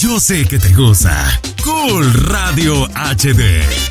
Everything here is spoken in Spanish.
Yo sé que te gusta. Cool Radio HD.